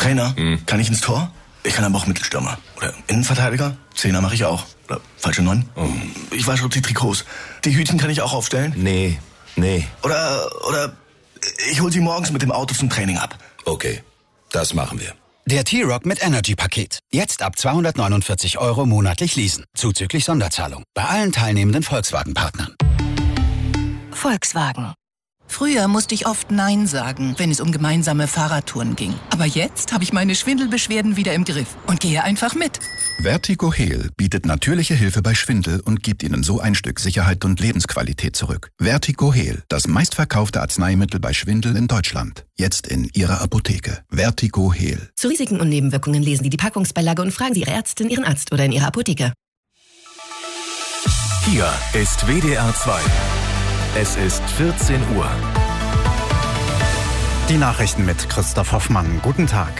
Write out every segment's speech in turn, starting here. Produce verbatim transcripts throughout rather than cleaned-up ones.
Trainer, Hm. kann ich ins Tor? Ich kann aber auch Mittelstürmer. Oder Innenverteidiger? Zehner mache ich auch. Oder falsche Neun? Oh. Ich wasche die Trikots. Die Hütchen kann ich auch aufstellen? Nee, nee. Oder, oder ich hol sie morgens mit dem Auto zum Training ab. Okay, das machen wir. Der T-Rock mit Energy-Paket. Jetzt ab zweihundertneunundvierzig Euro monatlich leasen. Zuzüglich Sonderzahlung. Bei allen teilnehmenden Volkswagen-Partnern. Volkswagen. Früher musste ich oft Nein sagen, wenn es um gemeinsame Fahrradtouren ging. Aber jetzt habe ich meine Schwindelbeschwerden wieder im Griff und gehe einfach mit. Vertigo Heal bietet natürliche Hilfe bei Schwindel und gibt Ihnen so ein Stück Sicherheit und Lebensqualität zurück. Vertigo Heal, das meistverkaufte Arzneimittel bei Schwindel in Deutschland. Jetzt in Ihrer Apotheke. Vertigo Heal. Zu Risiken und Nebenwirkungen lesen Sie die Packungsbeilage und fragen Sie Ihre Ärztin, Ihren Arzt oder in Ihrer Apotheke. Hier ist W D R zwei. Es ist vierzehn Uhr. Die Nachrichten mit Christoph Hoffmann. Guten Tag.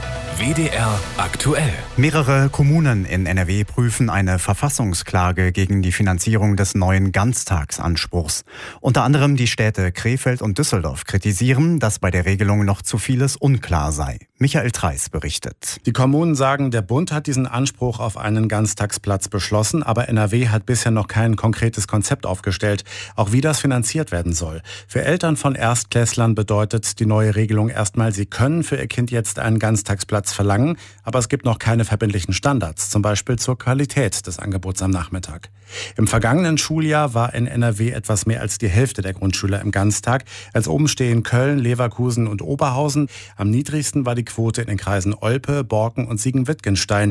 W D R aktuell. Mehrere Kommunen in N R W prüfen eine Verfassungsklage gegen die Finanzierung des neuen Ganztagsanspruchs. Unter anderem die Städte Krefeld und Düsseldorf kritisieren, dass bei der Regelung noch zu vieles unklar sei. Michael Treis berichtet. Die Kommunen sagen, der Bund hat diesen Anspruch auf einen Ganztagsplatz beschlossen, aber N R W hat bisher noch kein konkretes Konzept aufgestellt, auch wie das finanziert werden soll. Für Eltern von Erstklässlern bedeutet die neue Regelung erstmal, sie können für ihr Kind jetzt einen Ganztagsplatz verlangen, aber es gibt noch keine verbindlichen Standards, zum Beispiel zur Qualität des Angebots am Nachmittag. Im vergangenen Schuljahr war in N R W etwas mehr als die Hälfte der Grundschüler im Ganztag. Als oben stehen Köln, Leverkusen und Oberhausen. Am niedrigsten war die Quote in den Kreisen Olpe, Borken und Siegen-Wittgenstein.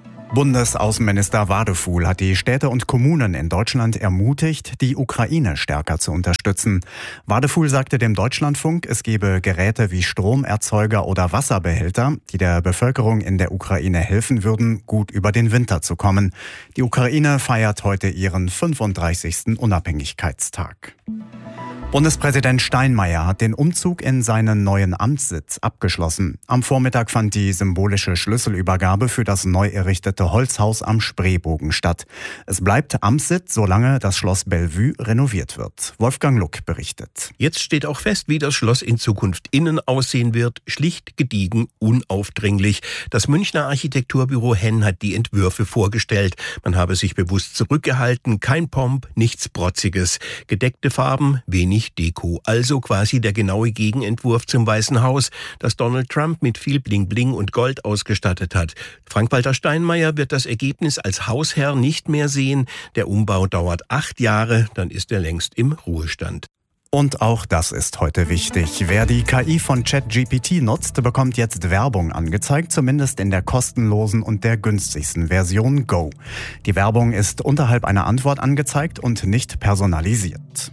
Bundesaußenminister Wadefuhl hat die Städte und Kommunen in Deutschland ermutigt, die Ukraine stärker zu unterstützen. Wadefuhl sagte dem Deutschlandfunk, es gebe Geräte wie Stromerzeuger oder Wasserbehälter, die der Bevölkerung in der Ukraine helfen würden, gut über den Winter zu kommen. Die Ukraine feiert heute ihren fünfunddreißigsten Unabhängigkeitstag. Bundespräsident Steinmeier hat den Umzug in seinen neuen Amtssitz abgeschlossen. Am Vormittag fand die symbolische Schlüsselübergabe für das neu errichtete Holzhaus am Spreebogen statt. Es bleibt Amtssitz, solange das Schloss Bellevue renoviert wird. Wolfgang Luck berichtet. Jetzt steht auch fest, wie das Schloss in Zukunft innen aussehen wird. Schlicht, gediegen, unaufdringlich. Das Münchner Architekturbüro Henn hat die Entwürfe vorgestellt. Man habe sich bewusst zurückgehalten. Kein Pomp, nichts Protziges. Gedeckte Farben, wenig Deko, also quasi der genaue Gegenentwurf zum Weißen Haus, das Donald Trump mit viel Bling-Bling und Gold ausgestattet hat. Frank-Walter Steinmeier wird das Ergebnis als Hausherr nicht mehr sehen. Der Umbau dauert acht Jahre, dann ist er längst im Ruhestand. Und auch das ist heute wichtig. Wer die K I von ChatGPT nutzt, bekommt jetzt Werbung angezeigt, zumindest in der kostenlosen und der günstigsten Version Go. Die Werbung ist unterhalb einer Antwort angezeigt und nicht personalisiert.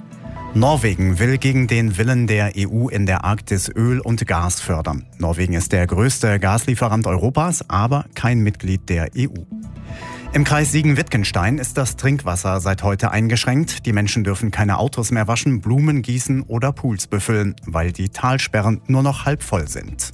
Norwegen will gegen den Willen der E U in der Arktis Öl und Gas fördern. Norwegen ist der größte Gaslieferant Europas, aber kein Mitglied der E U. Im Kreis Siegen-Wittgenstein ist das Trinkwasser seit heute eingeschränkt. Die Menschen dürfen keine Autos mehr waschen, Blumen gießen oder Pools befüllen, weil die Talsperren nur noch halb voll sind.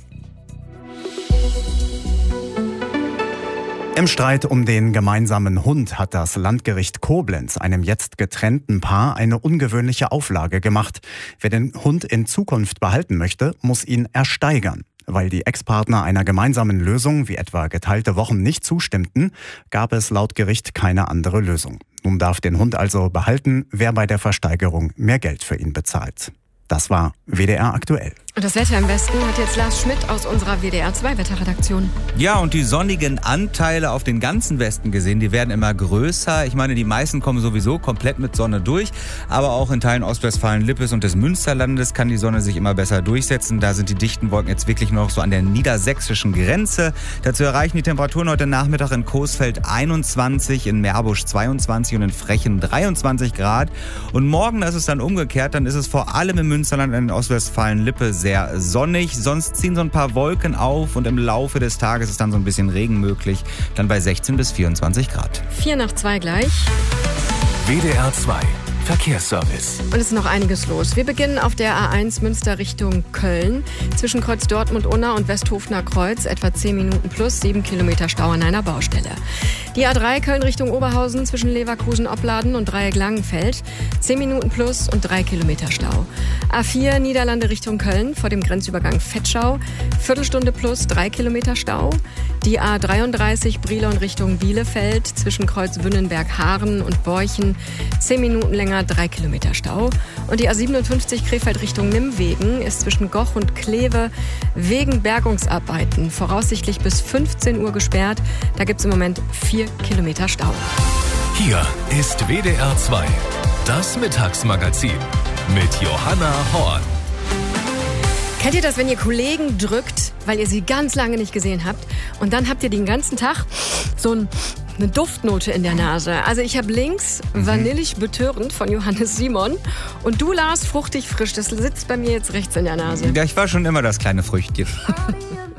Im Streit um den gemeinsamen Hund hat das Landgericht Koblenz einem jetzt getrennten Paar eine ungewöhnliche Auflage gemacht. Wer den Hund in Zukunft behalten möchte, muss ihn ersteigern. Weil die Ex-Partner einer gemeinsamen Lösung, wie etwa geteilte Wochen, nicht zustimmten, gab es laut Gericht keine andere Lösung. Nun darf den Hund also behalten, wer bei der Versteigerung mehr Geld für ihn bezahlt. Das war W D R aktuell. Und das Wetter im Westen hat jetzt Lars Schmidt aus unserer W D R zwei Wetterredaktion. Ja, und die sonnigen Anteile auf den ganzen Westen gesehen, die werden immer größer. Ich meine, die meisten kommen sowieso komplett mit Sonne durch. Aber auch in Teilen Ostwestfalen-Lippes und des Münsterlandes kann die Sonne sich immer besser durchsetzen. Da sind die dichten Wolken jetzt wirklich noch so an der niedersächsischen Grenze. Dazu erreichen die Temperaturen heute Nachmittag in Coesfeld einundzwanzig, in Meerbusch zweiundzwanzig und in Frechen dreiundzwanzig Grad. Und morgen, das ist dann umgekehrt, dann ist es vor allem im Münsterland und in Ostwestfalen-Lippe sehr sonnig. Sonst ziehen so ein paar Wolken auf und im Laufe des Tages ist dann so ein bisschen Regen möglich. Dann bei sechzehn bis vierundzwanzig Grad. Vier nach zwei gleich. W D R zwei Verkehrsservice. Und es ist noch einiges los. Wir beginnen auf der A eins Münster Richtung Köln. Zwischen Kreuz Dortmund-Unna und Westhofener Kreuz etwa zehn Minuten plus sieben Kilometer Stau an einer Baustelle. Die A drei Köln Richtung Oberhausen zwischen Leverkusen-Opladen und Dreieck-Langenfeld. zehn Minuten plus und drei Kilometer Stau. A vier Niederlande Richtung Köln vor dem Grenzübergang Vetschau. Viertelstunde plus drei Kilometer Stau. Die A dreiunddreißig Brilon Richtung Bielefeld zwischen Kreuz Wünnenberg-Haaren und Borchen. zehn Minuten länger, drei Kilometer Stau. Und die A siebenundfünfzig Krefeld Richtung Nimwegen ist zwischen Goch und Kleve wegen Bergungsarbeiten voraussichtlich bis fünfzehn Uhr gesperrt. Da gibt es im Moment vier Kilometer Stau. Hier ist W D R zwei, das Mittagsmagazin mit Johanna Horn. Kennt ihr das, wenn ihr Kollegen drückt, weil ihr sie ganz lange nicht gesehen habt und dann habt ihr den ganzen Tag so ein, eine Duftnote in der Nase? Also ich habe links vanillig betörend von Johannes Simon und du, Lars, fruchtig frisch. Das sitzt bei mir jetzt rechts in der Nase. Ja, ich war schon immer das kleine Früchtchen.